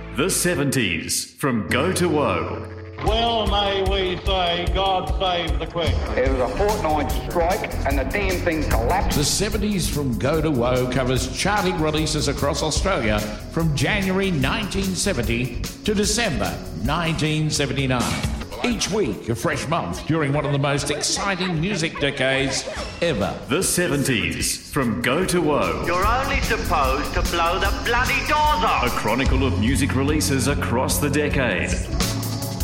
The 70s from Go to Woe. Well, may we say, God save the Queen. It was a fortnight strike and the damn thing collapsed. The 70s from Go to Woe covers charting releases across Australia from January 1970 to December 1979. Each week, a fresh month during one of the most exciting music decades ever. The 70s from Go to Woe. You're only supposed to blow the bloody doors off. A chronicle of music releases across the decade.